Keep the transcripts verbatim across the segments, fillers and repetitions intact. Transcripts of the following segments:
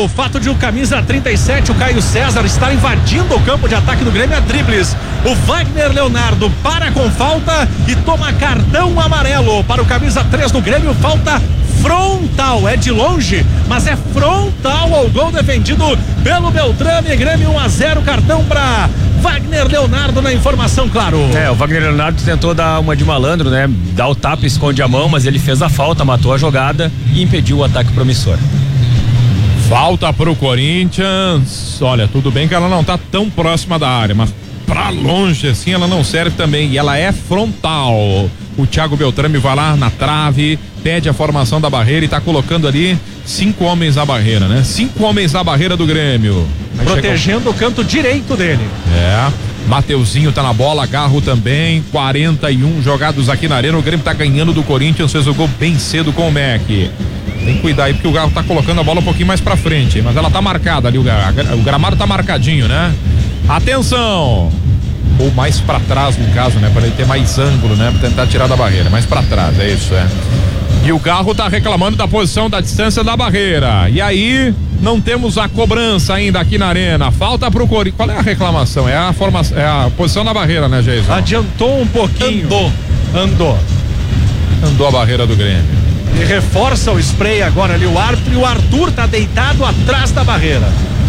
fato de o camisa trinta e sete, o Caio César, estar invadindo o campo de ataque do Grêmio a dribles. O Wagner Leonardo para com falta e toma cartão amarelo para o camisa três do Grêmio. Falta frontal, é de longe, mas é frontal ao gol defendido pelo Beltrame. Grêmio um a zero, cartão para Wagner Leonardo na informação, claro. É, o Wagner Leonardo tentou dar uma de malandro, né? Dar o tapa, esconde a mão, mas ele fez a falta, matou a jogada e impediu o ataque promissor. Falta pro Corinthians. Olha, tudo bem que ela não tá tão próxima da área, mas pra longe assim ela não serve também, e ela é frontal. O Thiago Beltrame vai lá na trave, pede a formação da barreira e tá colocando ali cinco homens na barreira, né? Cinco homens na barreira do Grêmio. Vai protegendo chegar o canto direito dele. É. Mateuzinho tá na bola, Garro também. quarenta e um jogados aqui na arena. O Grêmio tá ganhando do Corinthians, fez o gol bem cedo com o Mac. Tem que cuidar aí porque o Garro tá colocando a bola um pouquinho mais pra frente, mas ela tá marcada ali, o, o gramado tá marcadinho, né? Atenção! Ou mais pra trás no caso, né? Para ele ter mais ângulo, né? Pra tentar tirar da barreira, mais pra trás, é isso, é. E o Garro tá reclamando da posição da distância da barreira. E aí, não temos a cobrança ainda aqui na arena. Falta pro Corinthians. Qual é a reclamação? É a formação, é a posição da barreira, né, Geison? Adiantou um pouquinho. Andou. Andou. Andou a barreira do Grêmio. E reforça o spray agora ali, o árbitro, e o Arthur tá deitado atrás da barreira.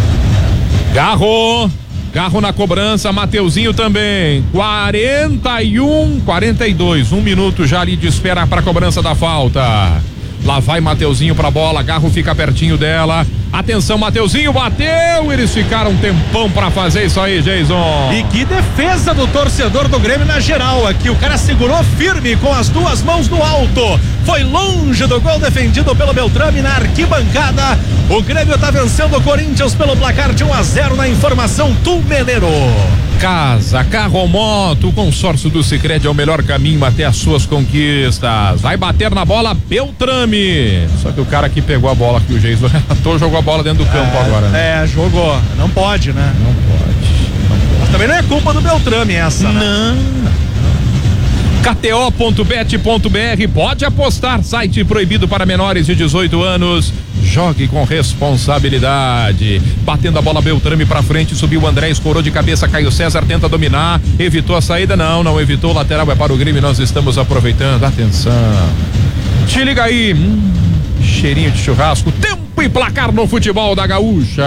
Garro. Garro na cobrança, Mateuzinho também. quarenta e um, quarenta e dois. Um minuto já ali de espera para a cobrança da falta. Lá vai Mateuzinho pra bola, Garro fica pertinho dela. Atenção, Mateuzinho bateu. Eles ficaram um tempão pra fazer isso aí, Jason. E que defesa do torcedor do Grêmio na geral aqui. O cara segurou firme com as duas mãos no alto. Foi longe do gol defendido pelo Beltrame na arquibancada. O Grêmio tá vencendo o Corinthians pelo placar de um a zero na informação Tumeleiro. Casa, carro ou moto, o consórcio do Sicredi é o melhor caminho até as suas conquistas. Vai bater na bola Beltrame. Só que o cara que pegou a bola que o Geison relatou jogou a bola dentro do campo é, agora, né? É, jogou. Não pode, né? Não pode. Não pode. Mas também não é culpa do Beltrame essa, né? Não. K T O ponto bet ponto B R, pode apostar, site proibido para menores de dezoito anos. Jogue com responsabilidade. Batendo a bola Beltrame pra frente, subiu o André, escorou de cabeça, Caio César tenta dominar, evitou a saída, não, não evitou, o lateral é para o Grêmio, nós estamos aproveitando, atenção. Te liga aí, hum, cheirinho de churrasco, tempo e placar no futebol da Gaúcha.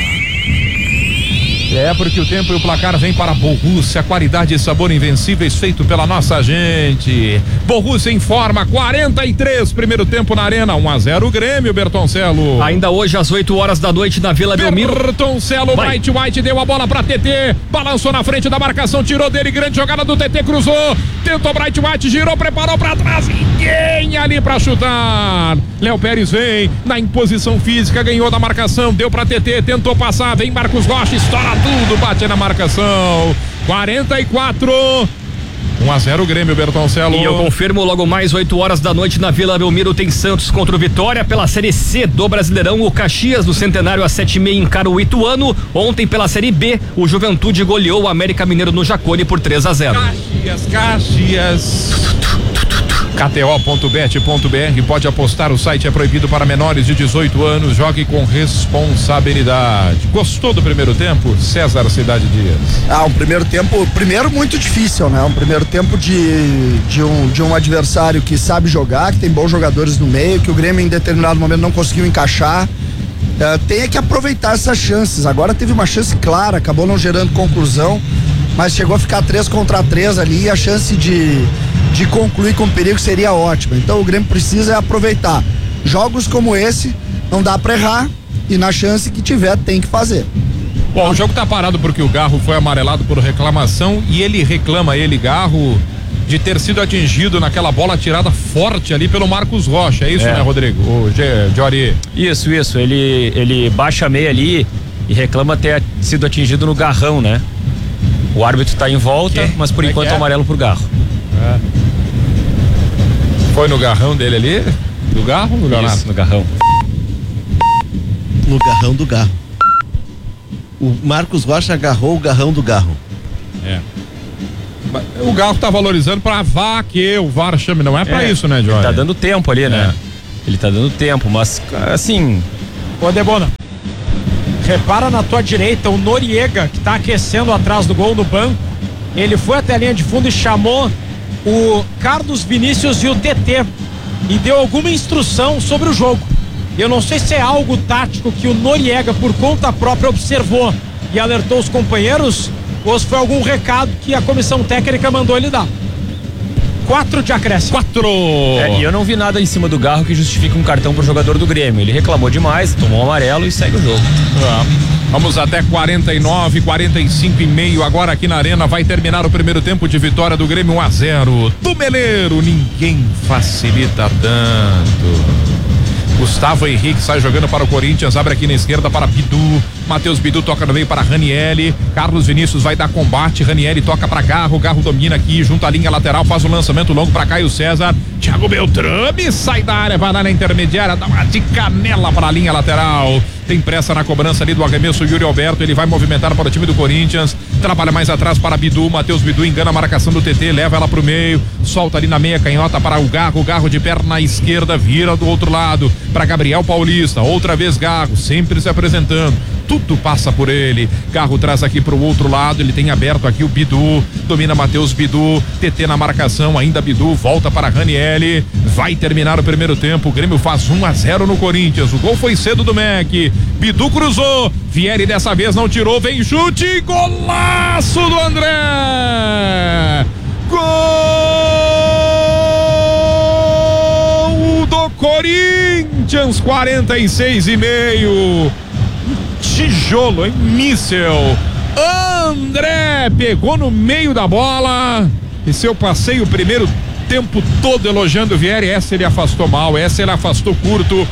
É porque o tempo e o placar vem para Borrússia, qualidade e sabor invencíveis feito pela nossa gente. Borrússia informa, quarenta e três, primeiro tempo na arena, um a zero Grêmio, Bertoncelo. Ainda hoje às oito horas da noite na Vila Belmiro. Bertoncelo, Bright White deu a bola pra T T, balançou na frente da marcação, tirou dele, grande jogada do T T, cruzou, tentou Bright White, girou, preparou pra trás, ninguém ali pra chutar. Léo Pérez vem na imposição física, ganhou da marcação, deu pra T T, tentou passar, vem Marcos Rocha, estoura tudo, bate na marcação. quarenta e quatro, um a zero Grêmio, Bertoncelo. E eu confirmo, logo mais oito horas da noite na Vila Belmiro tem Santos contra o Vitória pela Série C do Brasileirão. O Caxias do Centenário às sete e meia encara o Ituano. Ontem pela Série B, o Juventude goleou o América Mineiro no Jacone por três a zero. Caxias, Caxias. K T O ponto bet ponto B R, pode apostar, o site é proibido para menores de dezoito anos, jogue com responsabilidade. Gostou do primeiro tempo? César Cidade Dias. Ah, um primeiro tempo, primeiro muito difícil, né? Um primeiro tempo de, de, um, de um adversário que sabe jogar, que tem bons jogadores no meio, que o Grêmio em determinado momento não conseguiu encaixar. Uh, tem que aproveitar essas chances. Agora teve uma chance clara, acabou não gerando conclusão, mas chegou a ficar três contra três ali e a chance de de concluir com perigo seria ótima. Então o Grêmio precisa aproveitar. Jogos como esse não dá pra errar e na chance que tiver tem que fazer. Bom, o jogo tá parado porque o Garro foi amarelado por reclamação e ele reclama, ele, Garro, de ter sido atingido naquela bola tirada forte ali pelo Marcos Rocha, é isso, é. né, Rodrigo? O Jori. Isso, isso, ele, ele baixa a meia ali e reclama ter sido atingido no garrão, né? O árbitro tá em volta, que? mas por Como enquanto é é? amarelo pro Garro. É. Foi no garrão dele ali? Do Garro ou no Garrão? Isso, no garrão. No garrão do Garro. O Marcos Rocha agarrou o garrão do Garro. É. O Garro tá valorizando pra vá que o V A R chame, não é pra é, isso, né, Jorge? Ele tá dando tempo ali, né? É. Ele tá dando tempo, mas assim... Ô, Debona. Repara na tua direita o Noriega, que tá aquecendo atrás do gol no banco. Ele foi até a linha de fundo e chamou o Carlos Vinícius e o T T e deu alguma instrução sobre o jogo. Eu não sei se é algo tático que o Noriega, por conta própria, observou e alertou os companheiros, ou se foi algum recado que a comissão técnica mandou ele dar. Quatro de acréscimo. Quatro! É, e eu não vi nada em cima do Garro que justifique um cartão pro jogador do Grêmio. Ele reclamou demais, tomou um amarelo e segue o jogo. Ah, vamos até quarenta e nove, quarenta e cinco e meio agora aqui na Arena. Vai terminar o primeiro tempo de vitória do Grêmio um a zero. Do Meleiro, ninguém facilita tanto. Gustavo Henrique sai jogando para o Corinthians, abre aqui na esquerda para Bidu. Matheus Bidu toca no meio para Ranieri. Carlos Vinícius vai dar combate. Ranieri toca para Garro. Garro domina aqui junto à linha lateral, faz o lançamento longo para Caio César. Thiago Beltrame sai da área, vai lá na intermediária, dá uma de canela para a linha lateral. Tem pressa na cobrança ali do arremesso Yuri Alberto. Ele vai movimentar para o time do Corinthians. Trabalha mais atrás para Bidu. Matheus Bidu engana a marcação do T T, leva ela para o meio. Solta ali na meia canhota para o Garro. Garro de perna esquerda, vira do outro lado para Gabriel Paulista. Outra vez Garro, sempre se apresentando. Tudo passa por ele. Garro traz aqui pro outro lado. Ele tem aberto aqui o Bidu. Domina Matheus Bidu. T T na marcação. Ainda Bidu. Volta para Ranieri. Vai terminar o primeiro tempo. O Grêmio faz um a zero no Corinthians. O gol foi cedo do Mac. Bidu cruzou. Vieri dessa vez não tirou. Vem chute. Golaço do André. Gol do Corinthians. quarenta e seis e meio. Tijolo, hein? Míssel. André pegou no meio da bola. E se eu passei o primeiro tempo todo elogiando o Vieri, essa ele afastou mal, essa ele afastou curto.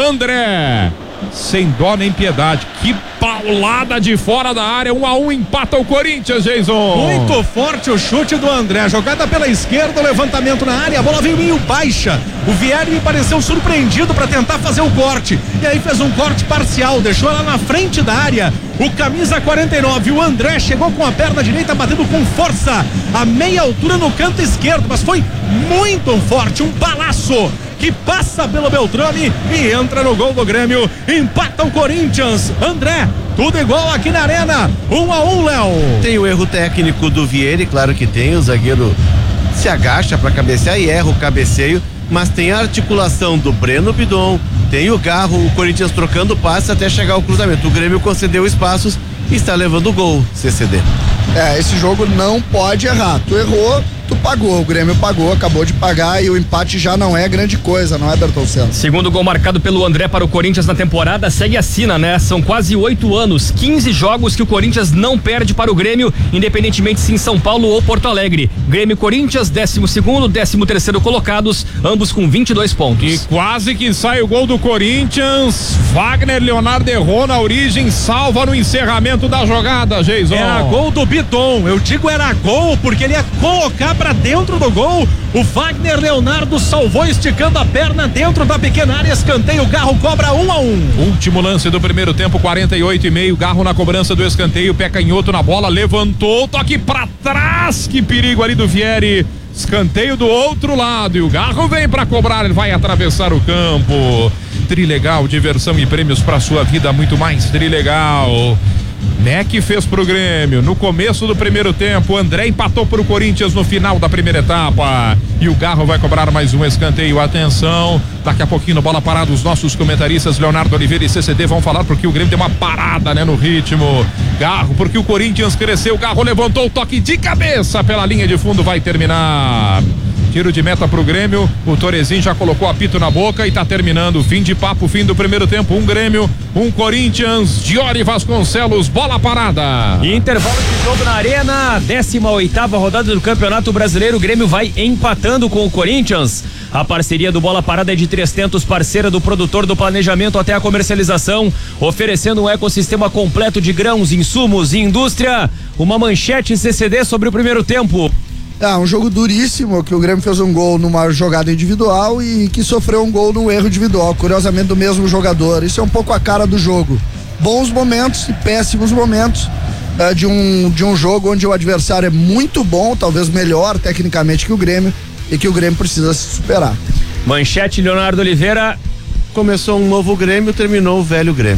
André, sem dó nem piedade. Que paulada de fora da área. Um a um, empata o Corinthians, Jason. Muito forte o chute do André. Jogada pela esquerda, o levantamento na área. A bola veio meio baixa. O Vieri me pareceu surpreendido para tentar fazer o corte. E aí fez um corte parcial. Deixou ela na frente da área. O camisa quarenta e nove, o André, chegou com a perna direita batendo com força. A meia altura no canto esquerdo. Mas foi muito forte. Um balaço que passa pelo Beltrame e entra no gol do Grêmio. Empata o Corinthians. André, tudo igual aqui na Arena. Um a um, Léo. Tem o erro técnico do Vieri, claro que tem. O zagueiro se agacha para cabecear e erra o cabeceio. Mas tem a articulação do Breno Bidon. Tem o Garro, o Corinthians trocando passes até chegar ao cruzamento. O Grêmio concedeu espaços e está levando o gol, C C D. É, esse jogo não pode errar. Tu errou, tu pagou. O Grêmio pagou, acabou de pagar e o empate já não é grande coisa, não é, Bertoncello? Segundo gol marcado pelo André para o Corinthians na temporada, segue a sina, né? São quase oito anos, quinze jogos que o Corinthians não perde para o Grêmio, independentemente se em São Paulo ou Porto Alegre. Grêmio e Corinthians, décimo segundo, décimo terceiro colocados, ambos com vinte e dois pontos. E quase que sai o gol do Corinthians. Wagner Leonardo errou na origem, salva no encerramento da jogada, Jason. Era gol do Biton. Eu digo era gol porque ele ia colocar pra dentro do gol. O Wagner Leonardo salvou esticando a perna dentro da pequena área. Escanteio, Garro cobra um a um. Último lance do primeiro tempo, quarenta e oito e meio. Garro na cobrança do escanteio, pé canhoto na bola, levantou, toque pra trás. Que perigo ali do Vieri. Escanteio do outro lado e o Garro vem pra cobrar, ele vai atravessar o campo. Trilegal, diversão e prêmios pra sua vida, muito mais trilegal. Mac fez pro Grêmio no começo do primeiro tempo. André empatou pro Corinthians no final da primeira etapa. E o Garro vai cobrar mais um escanteio. Atenção, daqui a pouquinho no Bola Parada os nossos comentaristas Leonardo Oliveira e C C D vão falar porque o Grêmio deu uma parada, né, no ritmo. Garro, porque o Corinthians cresceu. Garro levantou o toque de cabeça pela linha de fundo, vai terminar. Tiro de meta pro Grêmio, o Torezinho já colocou apito na boca e tá terminando. Fim de papo, fim do primeiro tempo. Um Grêmio, um Corinthians. Diori Vasconcelos, bola parada. Intervalo de jogo na Arena, décima oitava rodada do Campeonato Brasileiro. O Grêmio vai empatando com o Corinthians. A parceria do Bola Parada é de Três Tentos, parceira do produtor do planejamento até a comercialização, oferecendo um ecossistema completo de grãos, insumos e indústria. Uma manchete C C D sobre o primeiro tempo. É, um jogo duríssimo, que o Grêmio fez um gol numa jogada individual e que sofreu um gol num erro individual, curiosamente do mesmo jogador. Isso é um pouco a cara do jogo. Bons momentos e péssimos momentos é, de, um, de um jogo onde o adversário é muito bom, talvez melhor tecnicamente que o Grêmio, e que o Grêmio precisa se superar. Manchete, Leonardo Oliveira. Começou um novo Grêmio, terminou o velho Grêmio.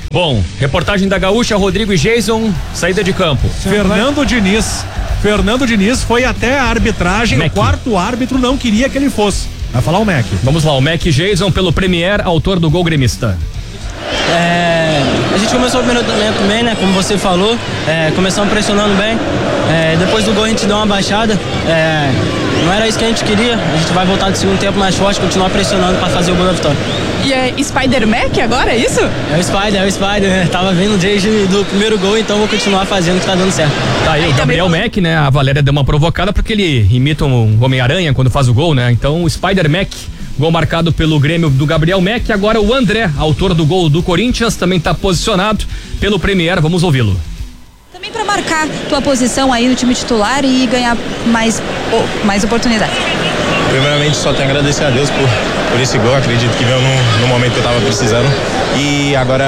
Bom, reportagem da Gaúcha, Rodrigo e Jason, saída de campo. Fernando Diniz. Fernando Diniz foi até a arbitragem, Mac. O quarto árbitro não queria que ele fosse. Vai falar o Mac. Vamos lá, o Mac Jason pelo Premier, autor do gol gremista. É, a gente começou o primeiro tempo bem, né? Como você falou, é, começamos pressionando bem. É, depois do gol a gente deu uma baixada. É, não era isso que a gente queria. A gente vai voltar do segundo tempo mais forte, continuar pressionando para fazer o gol da vitória. E é Spider-Mac agora, é isso? É o Spider, é o Spider, né? Tava vendo desde do primeiro gol, então vou continuar fazendo que tá dando certo. Tá aí, o Gabriel Mac, né? A Valéria deu uma provocada porque ele imita um Homem-Aranha quando faz o gol, né? Então o Spider-Mac. Gol marcado pelo Grêmio do Gabriel Mac. Agora o André, autor do gol do Corinthians, também está posicionado pelo Premier. Vamos ouvi-lo. Também para marcar tua posição aí no time titular e ganhar mais, oh, mais oportunidade. Primeiramente, só tenho a agradecer a Deus por, por esse gol. Acredito que veio no, no momento que eu estava precisando. E agora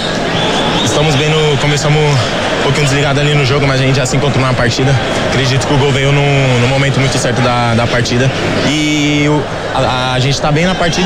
estamos bem no. Começamos um pouquinho desligado ali no jogo, mas a gente já se encontrou na partida. Acredito que o gol veio no, no momento muito certo da, da partida. E o, a, a gente está bem na partida.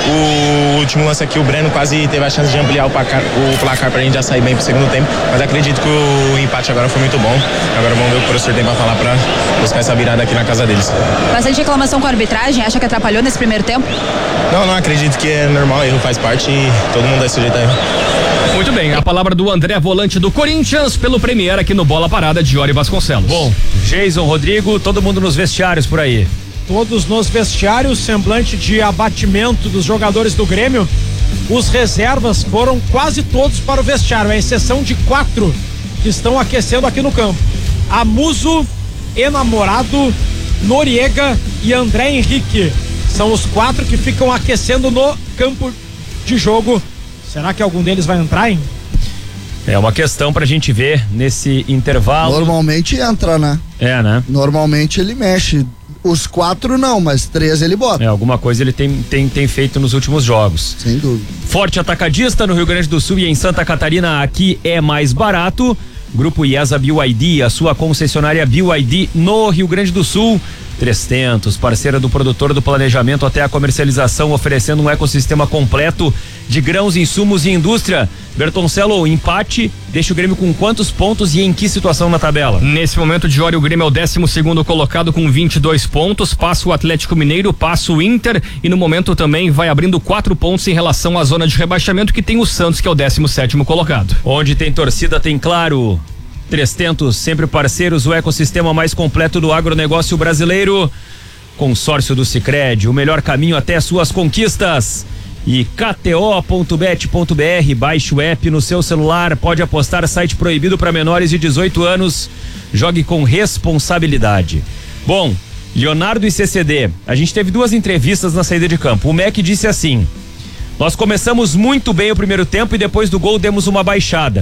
O último lance aqui, o Breno quase teve a chance de ampliar o placar, o placar pra gente já sair bem pro segundo tempo. Mas acredito que o empate agora foi muito bom. Agora vamos ver o que o professor tem pra falar pra buscar essa virada aqui na casa deles. Bastante reclamação com a arbitragem, acha que atrapalhou nesse primeiro tempo? Não, não, acredito que é normal, erro faz parte e todo mundo é sujeito a erro. Muito bem, a palavra do André, volante do Corinthians, pelo Premier aqui no Bola Parada de Iori Vasconcelos. Bom, Jason, Rodrigo, todo mundo nos vestiários por aí. Todos nos vestiários, semblante de abatimento dos jogadores do Grêmio. Os reservas foram quase todos para o vestiário, à exceção de quatro que estão aquecendo aqui no campo. Amuso, Enamorado, Noriega e André Henrique. São os quatro que ficam aquecendo no campo de jogo. Será que algum deles vai entrar, hein? É uma questão pra gente ver nesse intervalo. Normalmente entra, né? É, né? Normalmente ele mexe. Os quatro não, mas três ele bota. É, alguma coisa ele tem, tem, tem feito nos últimos jogos. Sem dúvida. Forte Atacadista no Rio Grande do Sul e em Santa Catarina, aqui é mais barato. Grupo IESA B Y D, a sua concessionária B Y D no Rio Grande do Sul. Trestentos, parceira do produtor do planejamento até a comercialização, oferecendo um ecossistema completo de grãos, insumos e indústria. Bertoncello, empate, deixa o Grêmio com quantos pontos e em que situação na tabela? Nesse momento de hora, o Grêmio é o décimo segundo colocado com vinte e dois pontos, passa o Atlético Mineiro, passa o Inter e no momento também vai abrindo quatro pontos em relação à zona de rebaixamento que tem o Santos, que é o décimo sétimo colocado. Onde tem torcida tem Claro. Trestentos, sempre parceiros, o ecossistema mais completo do agronegócio brasileiro. Consórcio do Sicredi, o melhor caminho até suas conquistas. E K T O ponto bet ponto B R, baixe o app no seu celular, pode apostar, site proibido para menores de dezoito anos. Jogue com responsabilidade. Bom, Leonardo e C C D, a gente teve duas entrevistas na saída de campo. O Mac disse assim: nós começamos muito bem o primeiro tempo e depois do gol demos uma baixada.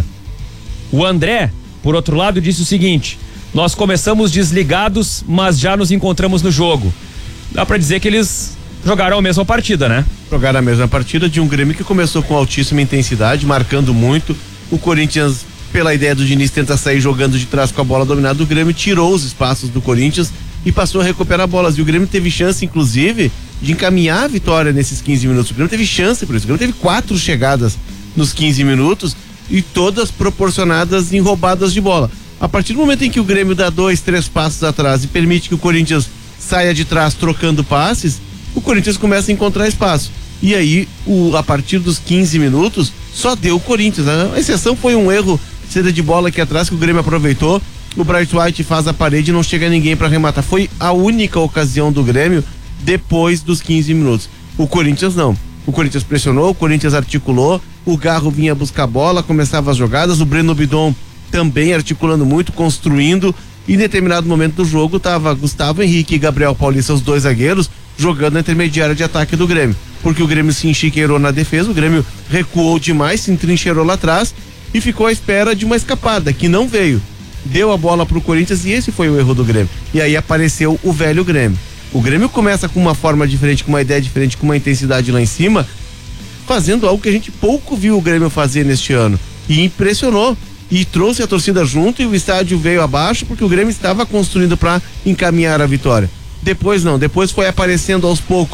O André, por outro lado, disse o seguinte: nós começamos desligados, mas já nos encontramos no jogo. Dá pra dizer que eles jogaram a mesma partida, né? Jogaram a mesma partida de um Grêmio que começou com altíssima intensidade, marcando muito. O Corinthians, pela ideia do Diniz, tenta sair jogando de trás com a bola dominada. O Grêmio tirou os espaços do Corinthians e passou a recuperar bolas. E o Grêmio teve chance, inclusive, de encaminhar a vitória nesses quinze minutos. O Grêmio teve chance por isso. O Grêmio teve quatro chegadas nos quinze minutos e todas proporcionadas em roubadas de bola. A partir do momento em que o Grêmio dá dois, três passos atrás e permite que o Corinthians saia de trás trocando passes, o Corinthians começa a encontrar espaço. E aí, o, a partir dos quinze minutos, só deu o Corinthians. A exceção foi um erro, saída de bola aqui atrás que o Grêmio aproveitou. O Bright White faz a parede e não chega ninguém para arrematar. Foi a única ocasião do Grêmio depois dos quinze minutos. O Corinthians não. O Corinthians pressionou, o Corinthians articulou, o Garro vinha buscar bola, começava as jogadas, o Breno Bidon também articulando muito, construindo, e em determinado momento do jogo tava Gustavo Henrique e Gabriel Paulista, os dois zagueiros, jogando na intermediária de ataque do Grêmio, porque o Grêmio se enchiqueirou na defesa, o Grêmio recuou demais, se entrincheirou lá atrás e ficou à espera de uma escapada, que não veio. Deu a bola pro Corinthians e esse foi o erro do Grêmio. E aí apareceu o velho Grêmio. O Grêmio começa com uma forma diferente, com uma ideia diferente, com uma intensidade lá em cima, fazendo algo que a gente pouco viu o Grêmio fazer neste ano. E impressionou. E trouxe a torcida junto e o estádio veio abaixo porque o Grêmio estava construindo para encaminhar a vitória. Depois não, depois foi aparecendo aos poucos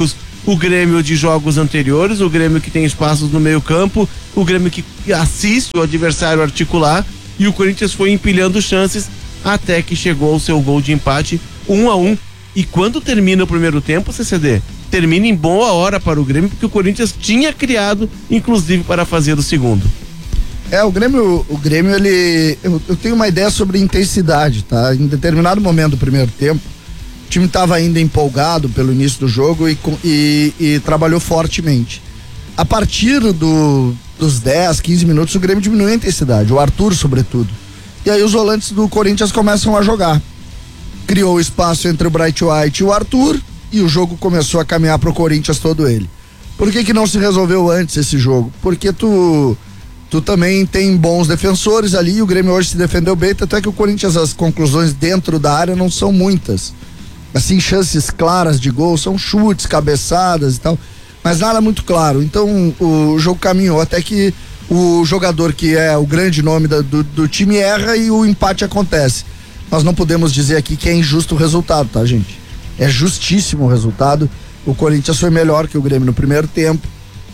o Grêmio de jogos anteriores, o Grêmio que tem espaços no meio campo, o Grêmio que assiste o adversário articular, e o Corinthians foi empilhando chances até que chegou ao seu gol de empate, um a um. E quando termina o primeiro tempo, C C D, termina em boa hora para o Grêmio, porque o Corinthians tinha criado, inclusive, para fazer o segundo. É, o Grêmio, o Grêmio, ele, eu, eu tenho uma ideia sobre intensidade, tá? Em determinado momento do primeiro tempo, o time estava ainda empolgado pelo início do jogo e, e, e trabalhou fortemente. A partir do, dos dez, quinze minutos, o Grêmio diminuiu a intensidade, o Arthur sobretudo. E aí os volantes do Corinthians começam a jogar. Criou espaço entre o Bright White e o Arthur, e o jogo começou a caminhar pro Corinthians todo ele. Por que que não se resolveu antes esse jogo? Porque tu, tu também tem bons defensores ali, e o Grêmio hoje se defendeu bem, tanto é que o Corinthians, as conclusões dentro da área não são muitas. Assim, chances claras de gol, são chutes, cabeçadas e tal, mas nada muito claro. Então o jogo caminhou até que o jogador que é o grande nome da, do, do time erra e o empate acontece. Nós não podemos dizer aqui que é injusto o resultado, tá, gente? É justíssimo o resultado. O Corinthians foi melhor que o Grêmio no primeiro tempo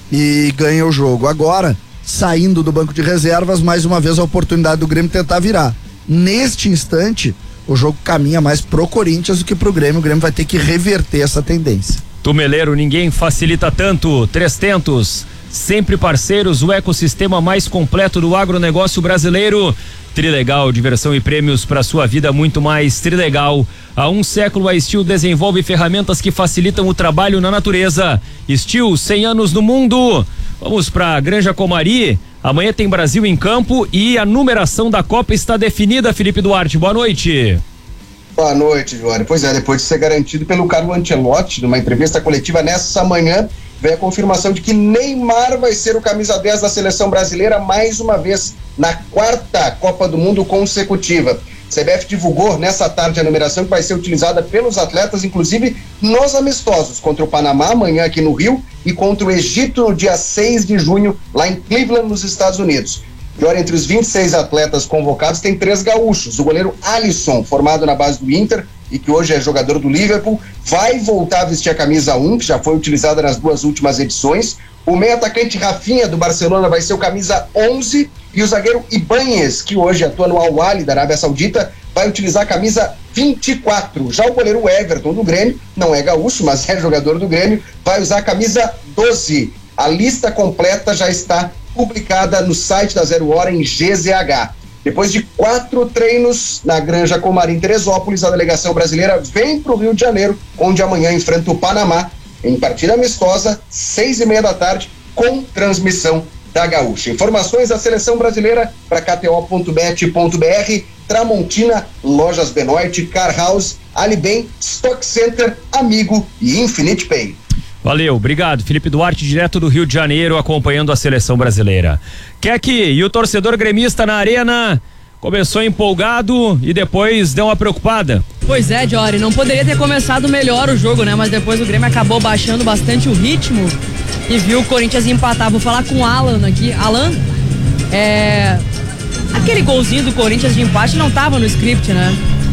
e ganha o jogo. Agora, saindo do banco de reservas, mais uma vez a oportunidade do Grêmio tentar virar. Neste instante, o jogo caminha mais pro Corinthians do que pro Grêmio. O Grêmio vai ter que reverter essa tendência. Tumeleiro, ninguém facilita tanto. Trezentos, sempre parceiros, o ecossistema mais completo do agronegócio brasileiro. Trilegal, diversão e prêmios para sua vida muito mais. Trilegal. Há um século a Steel desenvolve ferramentas que facilitam o trabalho na natureza. Steel, cem anos no mundo. Vamos para Granja Comari. Amanhã tem Brasil em campo e a numeração da Copa está definida. Felipe Duarte, boa noite. Boa noite, Jory. Pois é, depois de ser garantido pelo Carlo Ancelotti numa entrevista coletiva nessa manhã, vem a confirmação de que Neymar vai ser o camisa dez da seleção brasileira mais uma vez na quarta Copa do Mundo consecutiva. C B F divulgou nessa tarde a numeração que vai ser utilizada pelos atletas, inclusive nos amistosos contra o Panamá amanhã aqui no Rio e contra o Egito no dia seis de junho lá em Cleveland, nos Estados Unidos. E olha, entre os vinte e seis atletas convocados tem três gaúchos. O goleiro Alisson, formado na base do Inter e que hoje é jogador do Liverpool, vai voltar a vestir a camisa um, que já foi utilizada nas duas últimas edições. O meio-atacante Rafinha, do Barcelona, vai ser o camisa onze, e o zagueiro Ibanez, que hoje atua no Al-Ahly da Arábia Saudita, vai utilizar a camisa vinte e quatro. Já o goleiro Everton, do Grêmio, não é gaúcho, mas é jogador do Grêmio, vai usar a camisa doze. A lista completa já está publicada no site da Zero Hora em G Z H. Depois de quatro treinos na Granja Comari em Teresópolis, a delegação brasileira vem para o Rio de Janeiro, onde amanhã enfrenta o Panamá em partida amistosa, seis e meia da tarde, com transmissão da Gaúcha. Informações da seleção brasileira para K T O ponto bet ponto B R, Tramontina, Lojas Benoit, Car House, Alibem, Stock Center, Amigo e Infinite Pay. Valeu, obrigado. Felipe Duarte, direto do Rio de Janeiro, acompanhando a seleção brasileira. Keck, e o torcedor gremista na arena começou empolgado e depois deu uma preocupada. Pois é, Jory, não poderia ter começado melhor o jogo, né? Mas depois o Grêmio acabou baixando bastante o ritmo e viu o Corinthians empatar. Vou falar com o Alan aqui. Alan, é... aquele golzinho do Corinthians de empate não tava no script, né?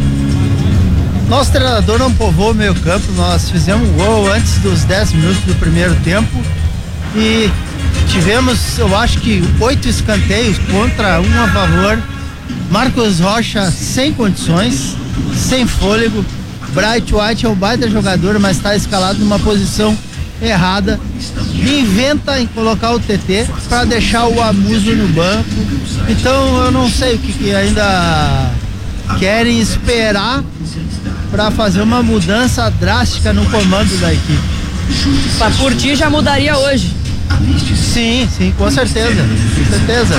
Nosso treinador não povoou o meio campo, nós fizemos um gol antes dos dez minutos do primeiro tempo e tivemos, eu acho que oito escanteios contra um a favor. Marcos Rocha sem condições, sem fôlego. Bright White é um baita jogador, mas está escalado numa posição errada. E inventa em colocar o T T para deixar o Amuso no banco. Então eu não sei o que, que ainda querem esperar para fazer uma mudança drástica no comando da equipe. Pra por ti já mudaria hoje. Sim, sim, com certeza, com certeza.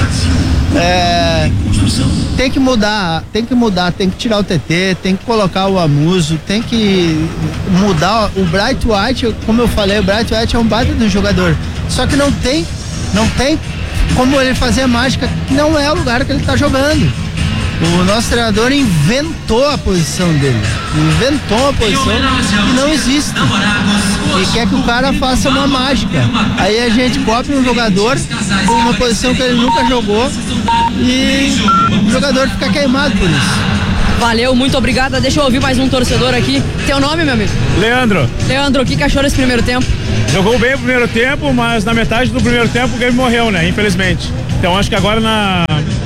É, tem que mudar, tem que mudar, tem que tirar o T T, tem que colocar o Amuso, tem que mudar o Bright White. Como eu falei, o Bright White é um baita de um jogador, só que não tem, não tem como ele fazer mágica, que não é o lugar que ele tá jogando. O nosso treinador inventou a posição dele, inventou uma posição que não existe e quer que o cara faça uma mágica. Aí a gente copia um jogador com uma posição que ele nunca jogou e o jogador fica queimado por isso. Valeu, muito obrigada. Deixa eu ouvir mais um torcedor aqui. Teu nome, meu amigo? Leandro. Leandro, o que, que achou desse primeiro tempo? Jogou bem o primeiro tempo, mas na metade do primeiro tempo o Grêmio morreu, né? Infelizmente. Então acho que agora na...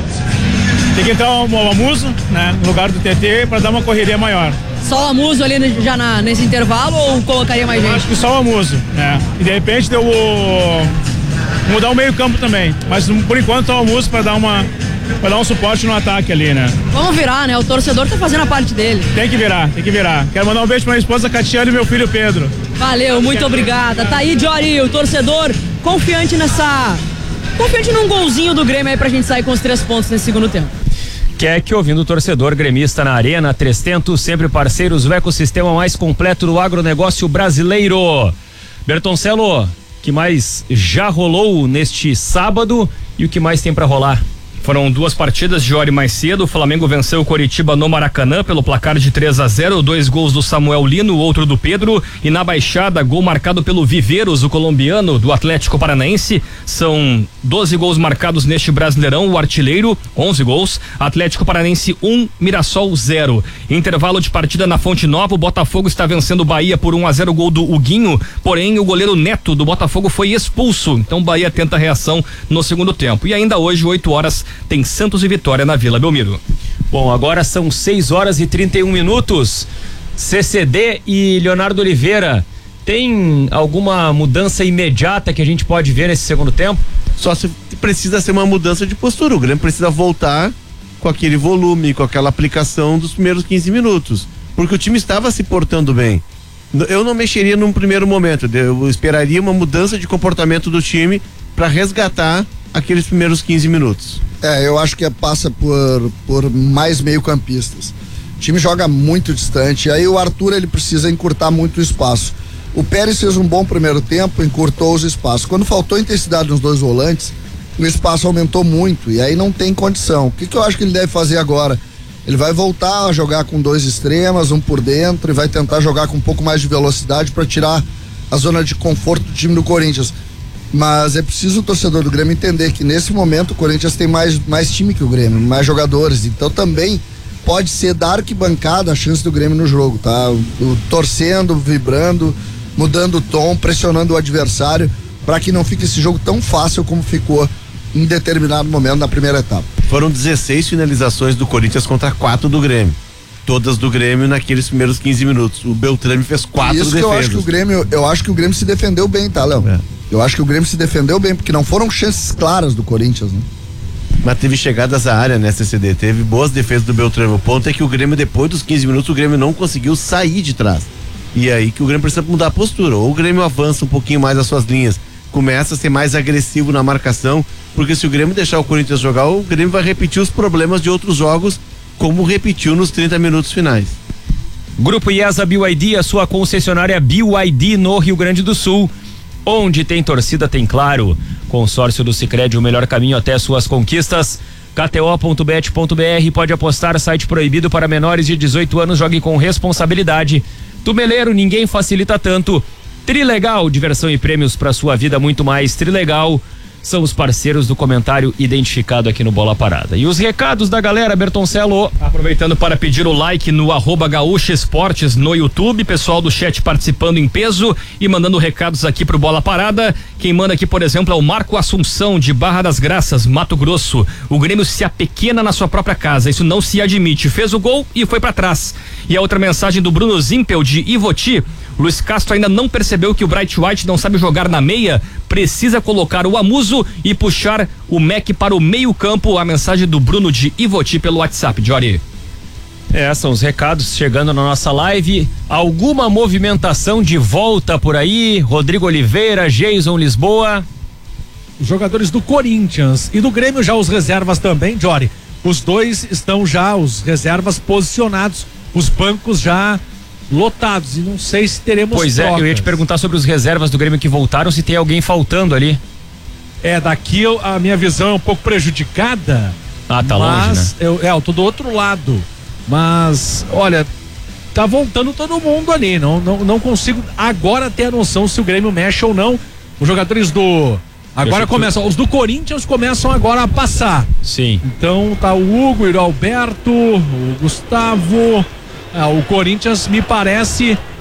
tem que entrar o Amuso, né? No lugar do T T para dar uma correria maior. Só o Amuso ali já na, nesse intervalo ou colocaria mais gente? Acho que só o Amuso, né? E de repente deu o... mudar o meio campo também. Mas por enquanto só o Amuso para dar uma... para dar um suporte no ataque ali, né? Vamos virar, né? O torcedor tá fazendo a parte dele. Tem que virar, tem que virar. Quero mandar um beijo pra minha esposa Catiana e meu filho Pedro. Valeu, muito obrigada. Tá aí, Jory, o torcedor confiante nessa... confiante num golzinho do Grêmio aí pra gente sair com os três pontos nesse segundo tempo. Quer que ouvindo o torcedor gremista na Arena, Trestento, sempre parceiros, o ecossistema mais completo do agronegócio brasileiro. Bertoncello, que mais já rolou neste sábado e o que mais tem pra rolar? Foram duas partidas de hora mais cedo. O Flamengo venceu o Coritiba no Maracanã pelo placar de três a zero, dois gols do Samuel Lino, outro do Pedro, e na Baixada, gol marcado pelo Viveiros, o colombiano do Atlético Paranaense. São doze gols marcados neste Brasileirão, o artilheiro, onze gols, Atlético Paranaense um, Mirassol zero. Intervalo de partida na Fonte Nova, o Botafogo está vencendo o Bahia por um a zero, gol do Huguinho, porém o goleiro Neto do Botafogo foi expulso, então o Bahia tenta a reação no segundo tempo. E ainda hoje, oito horas, tem Santos e Vitória na Vila Belmiro. Bom, agora são seis horas e trinta e um minutos. C C D e Leonardo Oliveira, tem alguma mudança imediata que a gente pode ver nesse segundo tempo? Só se precisa ser uma mudança de postura. O Grêmio precisa voltar com aquele volume, com aquela aplicação dos primeiros quinze minutos, porque o time estava se portando bem. Eu não mexeria num primeiro momento, eu esperaria uma mudança de comportamento do time para resgatar aqueles primeiros quinze minutos. É, eu acho que é, passa por, por mais meio-campistas. O time joga muito distante, aí o Arthur ele precisa encurtar muito o espaço. O Pérez fez um bom primeiro tempo, encurtou os espaços. Quando faltou intensidade nos dois volantes, o espaço aumentou muito e aí não tem condição. O que, que eu acho que ele deve fazer agora? Ele vai voltar a jogar com dois extremas, um por dentro, e vai tentar jogar com um pouco mais de velocidade para tirar a zona de conforto do time do Corinthians. Mas é preciso o torcedor do Grêmio entender que nesse momento o Corinthians tem mais, mais time que o Grêmio, mais jogadores, então também pode ser da arquibancada a chance do Grêmio no jogo, tá? O, o, torcendo, vibrando, mudando o tom, pressionando o adversário para que não fique esse jogo tão fácil como ficou em determinado momento na primeira etapa. Foram dezesseis finalizações do Corinthians contra quatro do Grêmio. Todas do Grêmio naqueles primeiros quinze minutos. O Beltrame fez quatro Isso defesas. Que eu acho que o Grêmio, eu acho que o Grêmio se defendeu bem, tá, Léo? É. Eu acho que o Grêmio se defendeu bem, porque não foram chances claras do Corinthians, né? Mas teve chegadas à área, né, C C D? Teve boas defesas do Beltrame. O ponto é que o Grêmio, depois dos quinze minutos, o Grêmio não conseguiu sair de trás. E é aí que o Grêmio precisa mudar a postura. Ou o Grêmio avança um pouquinho mais as suas linhas, começa a ser mais agressivo na marcação, porque se o Grêmio deixar o Corinthians jogar, o Grêmio vai repetir os problemas de outros jogos, como repetiu nos trinta minutos finais. Grupo IESA B Y D, a sua concessionária B Y D no Rio Grande do Sul. Onde tem torcida tem Claro. Consórcio do Sicredi, o melhor caminho até suas conquistas. K T O ponto bet ponto B R, pode apostar, site proibido para menores de dezoito anos, jogue com responsabilidade. Tumeleiro, ninguém facilita tanto. Trilegal, diversão e prêmios para sua vida, muito mais. Trilegal são os parceiros do comentário identificado aqui no Bola Parada. E os recados da galera, Bertoncello. Aproveitando para pedir o like no arroba Gaúcha Esportes no YouTube, pessoal do chat participando em peso e mandando recados aqui pro Bola Parada. Quem manda aqui, por exemplo, é o Marco Assunção, de Barra das Graças, Mato Grosso. O Grêmio se apequena na sua própria casa, isso não se admite. Fez o gol e foi para trás. E a outra mensagem do Bruno Zimpel, de Ivoti. Luiz Castro ainda não percebeu que o Bright White não sabe jogar na meia, precisa colocar o Amuso e puxar o Mac para o meio campo. A mensagem do Bruno de Ivoti pelo WhatsApp, Jory. É, são os recados chegando na nossa live. Alguma movimentação de volta por aí? Rodrigo Oliveira, Jason Lisboa. Os jogadores do Corinthians e do Grêmio, já os reservas também, Jory. Os dois estão já, os reservas posicionados, os bancos já lotados, e não sei se teremos Pois trocas. é, eu ia te perguntar sobre os reservas do Grêmio que voltaram, se tem alguém faltando ali. É, daqui eu, a minha visão é um pouco prejudicada. Ah, tá mas longe, né? Eu, é, eu tô do outro lado. Mas, olha, tá voltando todo mundo ali. Não, não, não consigo agora ter a noção se o Grêmio mexe ou não. Os jogadores do. Agora começam. Os do Corinthians começam agora a passar. Sim. Então tá o Hugo, o Alberto, o Gustavo. Ah, o Corinthians me parece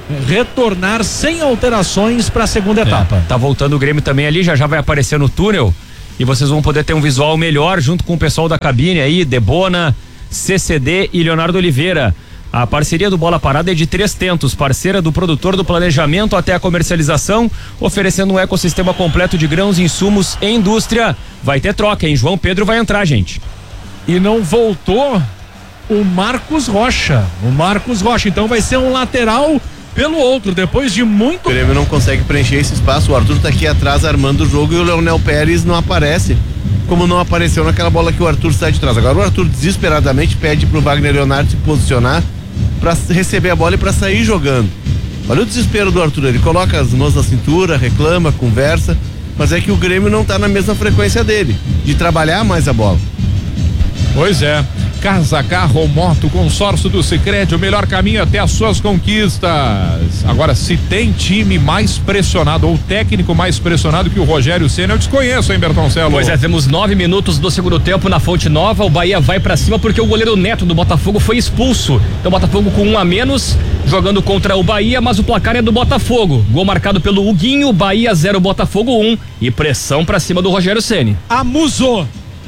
retornar sem alterações para a segunda etapa. É, tá voltando o Grêmio também ali, já já vai aparecer no túnel e vocês vão poder ter um visual melhor junto com o pessoal da cabine aí, Debona, C C D e Leonardo Oliveira. A parceria do Bola Parada é de Três Tentos, parceira do produtor do planejamento até a comercialização, oferecendo um ecossistema completo de grãos e insumos e indústria. Vai ter troca, hein? João Pedro vai entrar, gente. E não voltou o Marcos Rocha. O Marcos Rocha, então vai ser um lateral pelo outro, depois de muito... O Grêmio não consegue preencher esse espaço, o Arthur tá aqui atrás armando o jogo e o Leonel Pérez não aparece, como não apareceu naquela bola que o Arthur sai de trás. Agora o Arthur desesperadamente pede pro Wagner Leonardo se posicionar para receber a bola e para sair jogando. Olha o desespero do Arthur, ele coloca as mãos na cintura, reclama, conversa, mas é que o Grêmio não tá na mesma frequência dele, de trabalhar mais a bola. Pois é. Casa, carro ou moto, consórcio do Sicredi, o melhor caminho até as suas conquistas. Agora, se tem time mais pressionado ou técnico mais pressionado que o Rogério Ceni, eu desconheço, hein, Bertoncelo? Pois é, temos nove minutos do segundo tempo na Fonte Nova. O Bahia vai pra cima porque o goleiro Neto do Botafogo foi expulso. Então, o Botafogo com um a menos, jogando contra o Bahia, mas o placar é do Botafogo. Gol marcado pelo Huguinho, Bahia zero, Botafogo um. E pressão pra cima do Rogério Ceni. Amuso.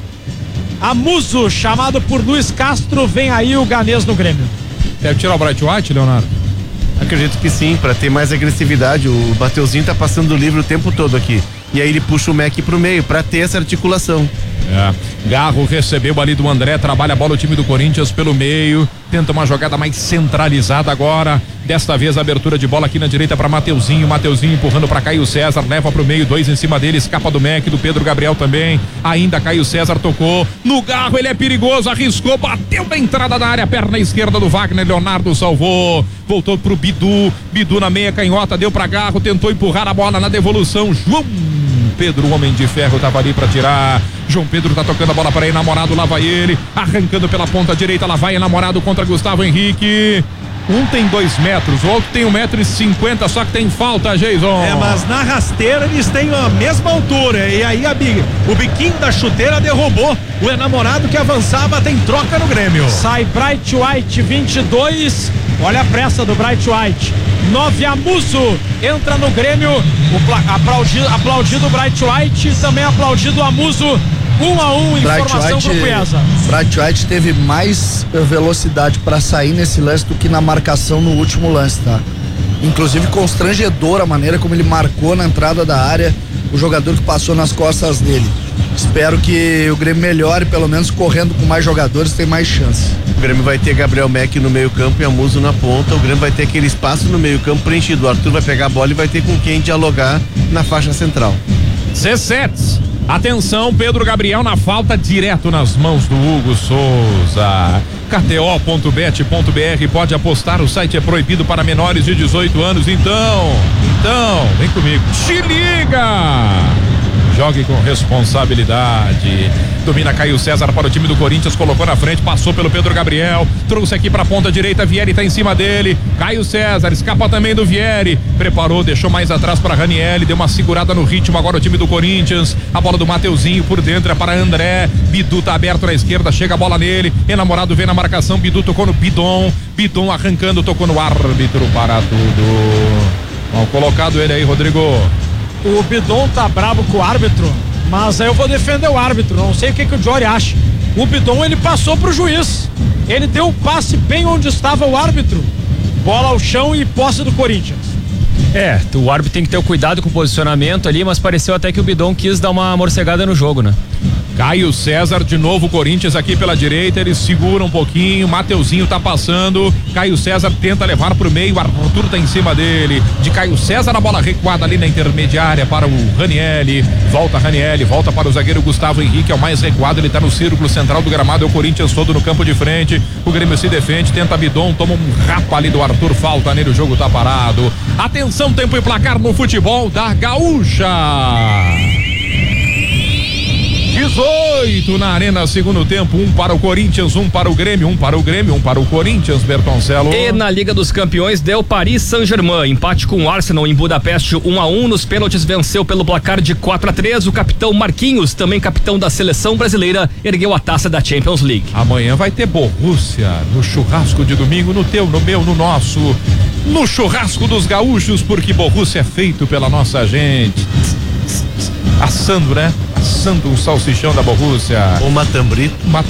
Amuso, chamado por Luiz Castro, vem aí o ganês no Grêmio. Deve tirar o Bright White, Leonardo? Acredito que sim, para ter mais agressividade. O Mateuzinho tá passando o livre o tempo todo aqui. E aí ele puxa o Mac pro meio, para ter essa articulação. É. Garro recebeu ali do André, trabalha a bola o time do Corinthians pelo meio, tenta uma jogada mais centralizada agora. Desta vez a abertura de bola aqui na direita para Mateuzinho, Mateuzinho empurrando para Caio César, leva pro meio, dois em cima dele, escapa do Mac, do Pedro Gabriel também. Ainda Caio César tocou no Garro, ele é perigoso, arriscou, bateu na entrada da área, perna esquerda do Wagner Leonardo salvou, voltou pro Bidu, Bidu na meia canhota, deu para Garro, tentou empurrar a bola na devolução. João Pedro, o homem de ferro, tava ali para tirar. João Pedro tá tocando a bola para enamorado, lá vai ele, arrancando pela ponta direita, lá vai enamorado contra Gustavo Henrique. Um tem dois metros, o outro tem um metro e cinquenta, só que tem falta, Jason. É, mas na rasteira eles têm a mesma altura. E aí a, o biquinho da chuteira derrubou o enamorado que avançava. Tem troca no Grêmio. Sai Bright White, vinte e dois. Olha a pressa do Bright White. nove Amuso entra no Grêmio. O aplaudido, aplaudido Bright White, também aplaudido Amuso. Um a um, informação pro Cuiasa. Bright White teve mais velocidade para sair nesse lance do que na marcação no último lance, tá? Inclusive constrangedora a maneira como ele marcou na entrada da área o jogador que passou nas costas dele. Espero que o Grêmio melhore, pelo menos correndo com mais jogadores, tem mais chance. O Grêmio vai ter Gabriel Mac no meio campo e Amuso na ponta. O Grêmio vai ter aquele espaço no meio campo preenchido. O Arthur vai pegar a bola e vai ter com quem dialogar na faixa central. dezessete. Atenção, Pedro Gabriel na falta, direto nas mãos do Hugo Souza. K T O ponto bet ponto B R, pode apostar, o site é proibido para menores de dezoito anos, então, então, vem comigo, te liga! Jogue com responsabilidade. Domina Caio César para o time do Corinthians, colocou na frente, passou pelo Pedro Gabriel, trouxe aqui para a ponta direita, Vieri tá em cima dele. Caio César escapa também do Vieri, preparou, deixou mais atrás para Ranielli, deu uma segurada no ritmo agora o time do Corinthians. A bola do Mateuzinho por dentro é para André. Bidu tá aberto na esquerda, chega a bola nele. Enamorado vem na marcação, Bidu tocou no Bidon. Bidon arrancando, tocou no árbitro para tudo. Mal colocado ele aí, Rodrigo. O Bidon tá bravo com o árbitro, mas aí eu vou defender o árbitro, não sei o que que o Jory acha. O Bidon, ele passou pro juiz, ele deu o passe bem onde estava o árbitro, bola ao chão e posse do Corinthians. É, o árbitro tem que ter o cuidado com o posicionamento ali, mas pareceu até que o Bidon quis dar uma morcegada no jogo, né? Caio César, de novo Corinthians aqui pela direita, ele segura um pouquinho, Mateuzinho tá passando, Caio César tenta levar pro meio, Arthur tá em cima dele, de Caio César a bola recuada ali na intermediária para o Ranielli, volta Ranielli, volta para o zagueiro Gustavo Henrique, é o mais recuado, ele tá no círculo central do gramado, é o Corinthians todo no campo de frente, o Grêmio se defende, tenta Bidon, toma um rapa ali do Arthur, falta nele, o jogo tá parado. Atenção, tempo e placar no futebol da Gaúcha. dezoito na Arena, segundo tempo, um para o Corinthians, um para o Grêmio, um para o Grêmio, um para o Corinthians, Bertoncelo. E na Liga dos Campeões deu Paris Saint-Germain, empate com o Arsenal em Budapeste, um a um, nos pênaltis venceu pelo placar de quatro a três, o capitão Marquinhos, também capitão da seleção brasileira, ergueu a taça da Champions League. Amanhã vai ter Borussia no churrasco de domingo, no teu, no meu, no nosso. no churrasco dos gaúchos, porque Borrússia é feito pela nossa gente. Assando, né? Assando o salsichão da Borrússia. O matambrito.